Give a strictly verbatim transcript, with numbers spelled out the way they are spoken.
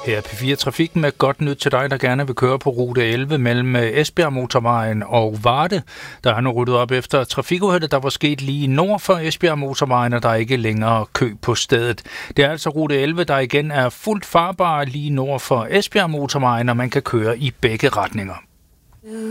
Her er P fire Trafik med godt nyt til dig, der gerne vil køre på rute elleve mellem Esbjerg Motorvejen og Varde. Der er nu ryddet op efter trafikuheldet, der var sket lige nord for Esbjerg Motorvejen, og der er ikke længere kø på stedet. Det er altså rute elleve, der igen er fuldt farbar lige nord for Esbjerg Motorvejen, og man kan køre i begge retninger.